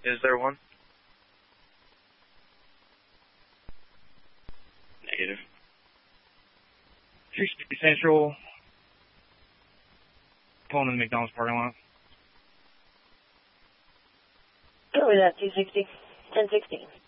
Is there one? Negative. 60 Central. Pulling in the McDonald's parking lot. Go with that, 260. 1016.